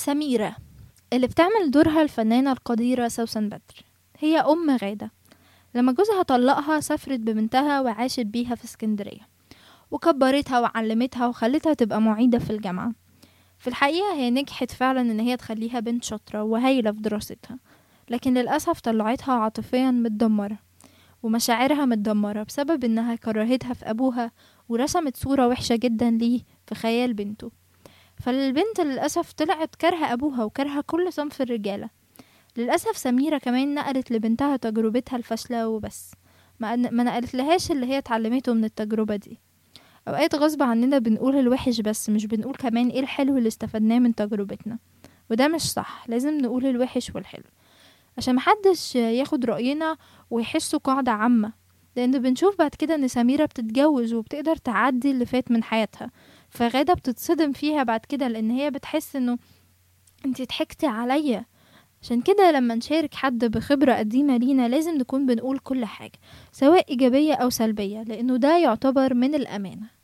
سميرة اللي بتعمل دورها الفنانة القديرة سوسن بدر هي أم غادة. لما جوزها طلقها سافرت ببنتها وعاشت بيها في اسكندرية، وكبرتها وعلمتها وخلتها تبقى معيدة في الجامعة. في الحقيقة هي نجحت فعلا ان هي تخليها بنت شاطرة وهايلة في دراستها، لكن للأسف طلعتها عاطفيا متدمرة ومشاعرها متدمرة بسبب انها كرهتها في أبوها، ورسمت صورة وحشة جدا ليه في خيال بنته. فالبنت للأسف طلعت كارهة أبوها وكارهة كل صنف الرجالة. للأسف سميرة كمان نقلت لبنتها تجربتها الفاشلة وبس، ما نقلت لهاش اللي هي اتعلمته من التجربة دي. أوقات غصب عننا بنقول الوحش بس مش بنقول كمان ايه الحلو اللي استفدناه من تجربتنا، وده مش صح. لازم نقول الوحش والحلو عشان محدش ياخد رأينا ويحسه قاعدة عامة. لأن بنشوف بعد كده ان سميرة بتتجوز وبتقدر تعدي اللي فات من حياتها، فغادة بتتصدم فيها بعد كده لأن هي بتحس انه انتي ضحكتي عليا. عشان كده لما نشارك حد بخبرة قديمة لينا لازم نكون بنقول كل حاجة، سواء إيجابية أو سلبية، لأنه ده يعتبر من الأمانة.